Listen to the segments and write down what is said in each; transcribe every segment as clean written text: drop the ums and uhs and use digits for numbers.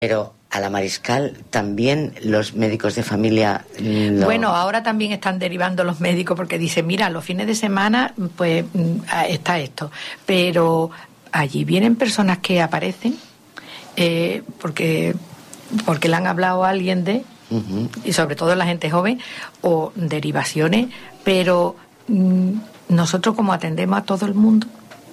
Pero a la Mariscal también los médicos de familia... Bueno, ahora también están derivando los médicos porque dicen, mira, los fines de semana pues está esto. Pero allí vienen personas que aparecen porque le han hablado a alguien de... Uh-huh. Y sobre todo la gente joven, o derivaciones, pero nosotros como atendemos a todo el mundo,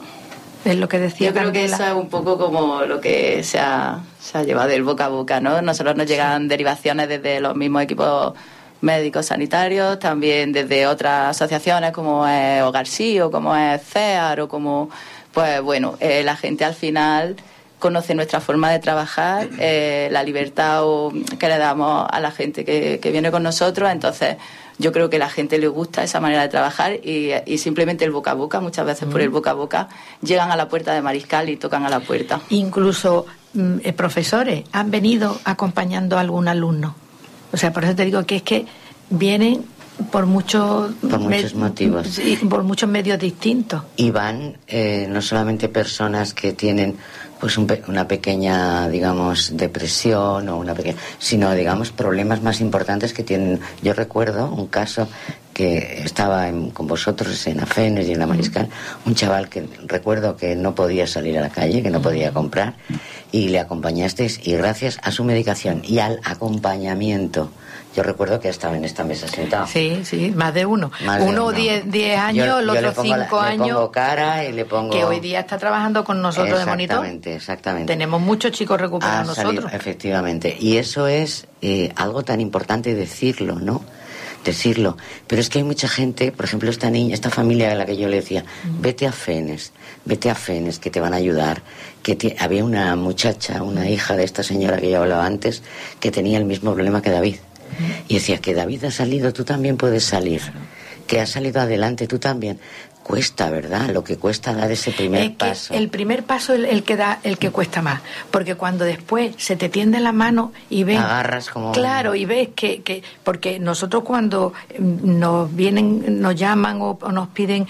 es lo que decía. Yo creo que eso es un poco como lo que se ha llevado del boca a boca, ¿no? Nosotros nos llegan derivaciones desde los mismos equipos médicos sanitarios, también desde otras asociaciones como es Hogar Sí o como es CEAR o como, pues bueno, la gente al final conoce nuestra forma de trabajar, la libertad que le damos a la gente que viene con nosotros. Entonces yo creo que a la gente le gusta esa manera de trabajar y simplemente el boca a boca, muchas veces por el boca a boca, llegan a la puerta de Mariscal y tocan a la puerta. Incluso profesores han venido acompañando a algún alumno. O sea, por eso te digo que es que vienen por muchos motivos. Sí, por muchos medios distintos. Y van no solamente personas que tienen pues una pequeña, digamos, depresión o sino, digamos, problemas más importantes que tienen. Yo recuerdo un caso que estaba con vosotros en Afenes y en la Mariscal, un chaval que recuerdo que no podía salir a la calle, que no podía comprar, y le acompañasteis, y gracias a su medicación y al acompañamiento, yo recuerdo que estaba en esta mesa sentado. Sí, más de uno. Uno 10 años, el otro 5 años. Le pongo cara y le pongo... Que hoy día está trabajando con nosotros de monitor. Exactamente. Tenemos muchos chicos recuperados nosotros. Efectivamente. Y eso es algo tan importante decirlo, ¿no? Decirlo. Pero es que hay mucha gente, por ejemplo, esta familia a la que yo le decía, vete a Fenes, que te van a ayudar. Había una muchacha, una hija de esta señora que yo hablaba antes, que tenía el mismo problema que David. Y decía, que David ha salido, tú también puedes salir. Que has salido adelante, tú también. Cuesta, ¿verdad? Lo que cuesta dar ese primer paso. El primer paso es el que cuesta más. Porque cuando después se te tiende la mano y ves... Agarras como... Claro, y ves que... Porque nosotros cuando nos llaman o nos piden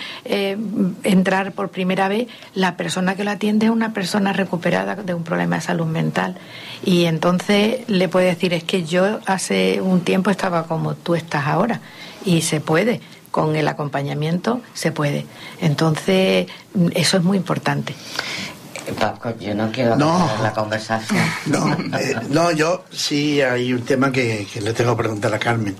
entrar por primera vez, la persona que lo atiende es una persona recuperada de un problema de salud mental. Y entonces le puede decir, es que yo hace un tiempo estaba como tú estás ahora. Y se puede. Con el acompañamiento se puede. Entonces, eso es muy importante. Paco, yo no quiero acabar la conversación. No, yo sí hay un tema que le tengo que preguntar a Carmen.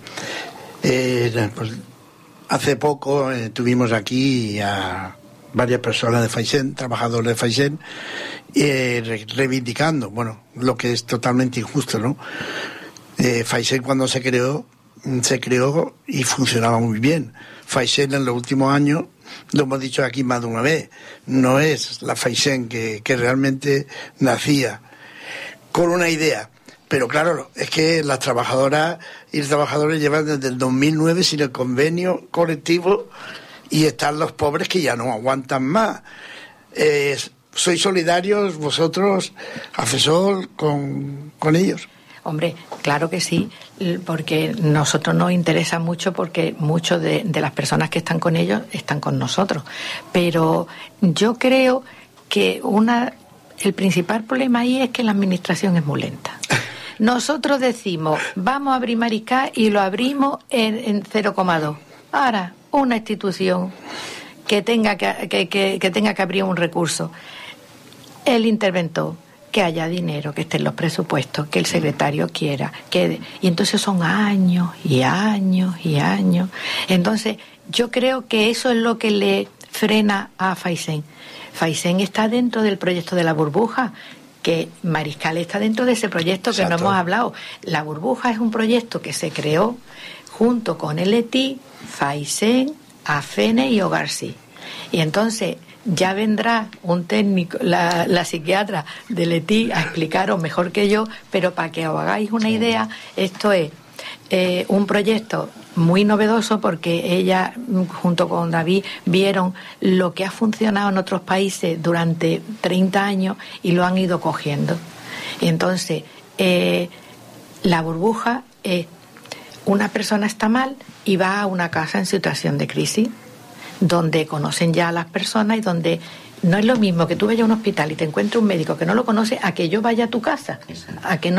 Pues, hace poco tuvimos aquí a varias personas de Faisen, trabajadores de Faisen, reivindicando, bueno, lo que es totalmente injusto, ¿no? Faisen cuando se creó y funcionaba muy bien. Faisen en los últimos años, lo hemos dicho aquí más de una vez, no es la Faisen que realmente nacía con una idea. Pero claro, es que las trabajadoras y los trabajadores llevan desde el 2009 sin el convenio colectivo y están los pobres que ya no aguantan más. ¿Sois solidarios vosotros, AFESOL, con ellos? Hombre, claro que sí, porque nosotros nos interesa mucho porque muchos de las personas que están con ellos están con nosotros. Pero yo creo que el principal problema ahí es que la administración es muy lenta. Nosotros decimos, vamos a abrir Mariscal y lo abrimos en 0,2. Ahora, una institución que tenga que abrir un recurso, el interventor, que haya dinero, que esté en los presupuestos, que el secretario quiera, y entonces son años y años y años. Entonces, yo creo que eso es lo que le frena a Faisen. Faisen está dentro del proyecto de la burbuja, que Mariscal está dentro de ese proyecto que no hemos hablado. La burbuja es un proyecto que se creó junto con el ETI, Faisen, Afenes y Hogar Sí. Y entonces ya vendrá un técnico, la psiquiatra del ETI, a explicaros mejor que yo, pero para que os hagáis una idea, esto es un proyecto muy novedoso porque ella, junto con David, vieron lo que ha funcionado en otros países durante 30 años y lo han ido cogiendo. Y entonces, la burbuja es una persona está mal y va a una casa en situación de crisis, donde conocen ya a las personas y donde no es lo mismo que tú vayas a un hospital y te encuentres un médico que no lo conoce a que yo vaya a tu casa, Exacto. a que no